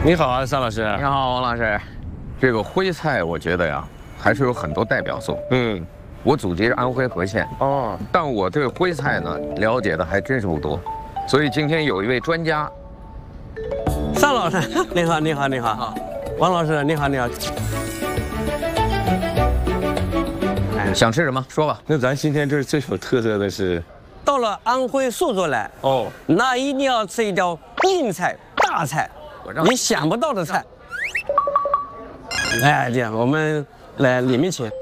你好啊，尚老师。 你好，王老师。这个徽菜，我觉得呀，还是有很多代表作。我祖籍是安徽和县哦，但我对徽菜呢了解的还真是不多，所以今天有一位专家。 尚老师，你好，你好，你好。王老师，你好，你好。 想吃什么？说吧。 那咱今天这最有特色的是， 到了安徽宿州来哦，那一定要吃一道硬菜、大菜，你想不到的菜。哎，这样我们来里面请。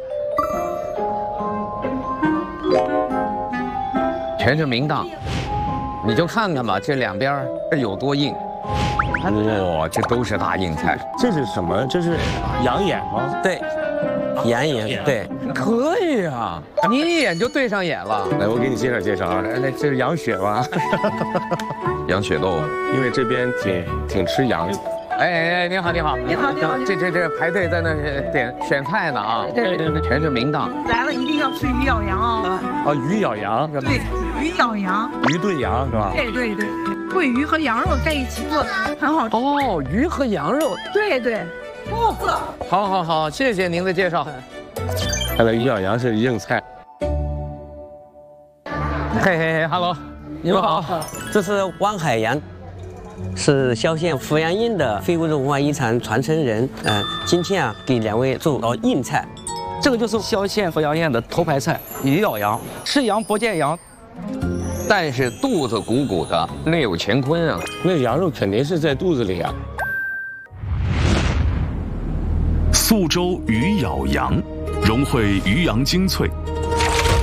全是明档，你就看看吧，这两边有多硬。哇，这都是大硬菜。 这是什么？这是羊眼吗？ 对。羊眼对， 可以啊，你一眼就对上眼了。 来，我给你介绍介绍啊，那这是羊血吗？ 羊血豆， 因为这边挺吃羊。 哎，你好，你好，你好，你好，这排队在那选菜呢啊，对，全是明档。 来了一定要吃鱼咬羊哦。 哦，鱼咬羊是吧？ 对，鱼咬羊， 鱼炖羊是吧？ 对对对，桂鱼和羊肉在一起做的，很好吃。 哦，鱼和羊肉， 对对。 好，谢谢您的介绍。 看来鱼咬羊是硬菜。 嘿 ，Hello， 你们好。 这是汪海洋，是萧县阜阳印的非物质文化遗产传承人。今天啊，给两位做道硬菜。 这个就是萧县阜阳印的头牌菜鱼咬羊，吃羊不见羊， 但是肚子鼓鼓的，内有乾坤啊。 那羊肉肯定是在肚子里啊。 宿州鱼咬羊，融汇鱼羊精粹，